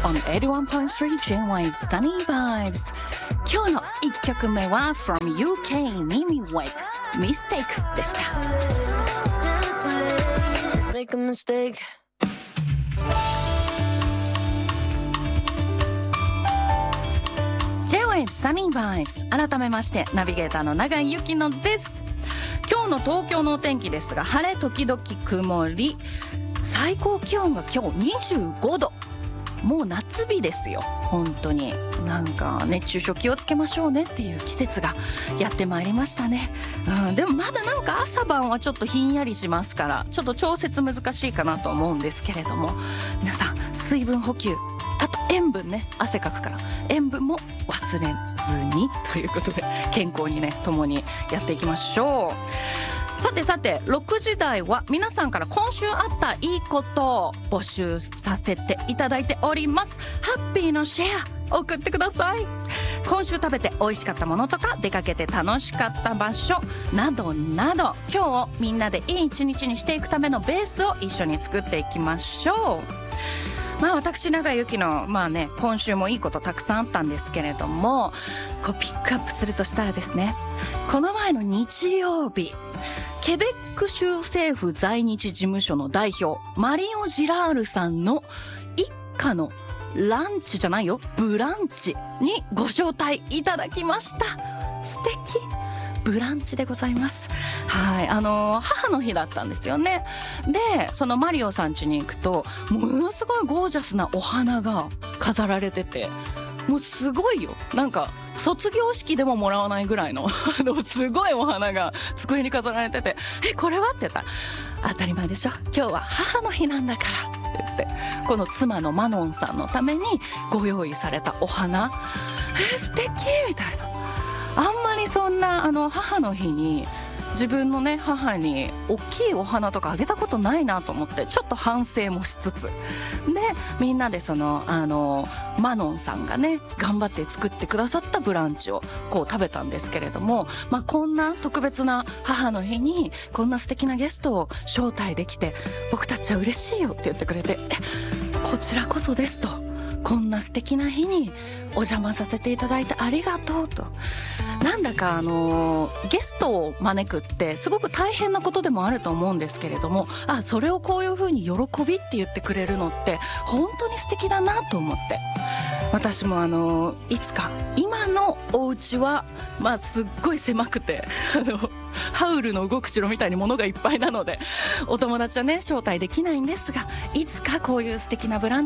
on 81.3 J-Wave Sunny Vibes。 今日の1曲目は From UK ミミウェイク Mistake でした。 Make a mistake. J-Wave Sunny Vibes。 改めましてナビゲーターの永井ゆきのです。今日の東京のお天気ですが、晴れ時々曇り、最高気温が今日25度。もう夏日ですよ。本当になんか熱中症気をつけましょうねっていう季節がやってまいりましたね。でもまだなんか朝晩はちょっとひんやりしますから、ちょっと調節難しいかなと思うんですけれども、皆さん水分補給、あと塩分ね、汗かくから塩分も忘れずにということで、健康にね共にやっていきましょう。さてさて、6時台は皆さんから今週あったいいことを募集させていただいております。ハッピーのシェア送ってください。今週食べて美味しかったものとか、出かけて楽しかった場所などなど、今日をみんなでいい一日にしていくためのベースを一緒に作っていきましょう。私永井ゆきの今週もいいことたくさんあったんですけれども、こうピックアップするとしたらですね、この前の日曜日、ケベック州政府在日事務所の代表マリオ・ジラールさんの一家のランチじゃないよ、ブランチにご招待いただきました。素敵。ブランチでございます。はい、母の日だったんですよね。で、そのマリオさん家に行くと、ものすごいゴージャスなお花が飾られてて、もうすごいよ。なんか卒業式でももらわないぐらいのすごいお花が机に飾られてて、これはって言ったら、当たり前でしょ、今日は母の日なんだからって言って、この妻のマノンさんのためにご用意されたお花、素敵みたいな。あんまりそんな母の日に自分のね母に大きいお花とかあげたことないなと思って、ちょっと反省もしつつで、みんなでそのマノンさんがね頑張って作ってくださったブランチをこう食べたんですけれども、こんな特別な母の日にこんな素敵なゲストを招待できて、僕たちは嬉しいよって言ってくれて、こちらこそですと、こんな素敵な日にお邪魔させていただいてありがとうと。なんだかゲストを招くってすごく大変なことでもあると思うんですけれども、それをこういう風に喜びって言ってくれるのって本当に素敵だなと思って、私もいつか、今のお家はすっごい狭くてハウルの動く城みたいに物がいっぱいなので、お友達はね招待できないんですが、いつかこういう素敵なブランチ